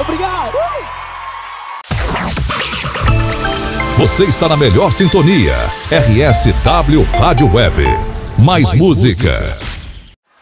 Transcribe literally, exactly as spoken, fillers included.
obrigado. Você está na melhor sintonia. R S W Rádio Web. Mais, Mais música. música.